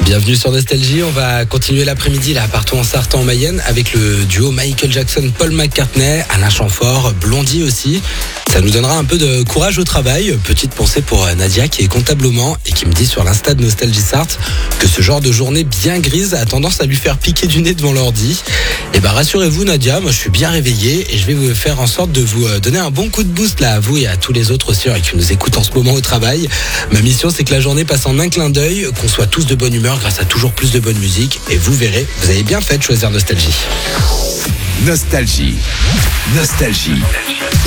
Bienvenue sur Nostalgie, on va continuer l'après-midi là, partons en Sarthe en Mayenne avec le duo Michael Jackson, Paul McCartney, Alain Chamfort, Blondie aussi. Ça nous donnera un peu de courage au travail. Petite pensée pour Nadia qui est comptable au Mans et qui me dit sur l'Insta de Nostalgie Sarthe que ce genre de journée bien grise a tendance à lui faire piquer du nez devant l'ordi. Et rassurez-vous Nadia, moi je suis bien réveillé et je vais vous faire en sorte de vous donner un bon coup de boost là à vous et à tous les autres aussi qui nous écoutent en ce moment au travail. Ma mission c'est que la journée passe en un clin d'œil, qu'on soit tous de bonne humeur grâce à toujours plus de bonne musique et vous verrez, vous avez bien fait de choisir Nostalgie. Nostalgie.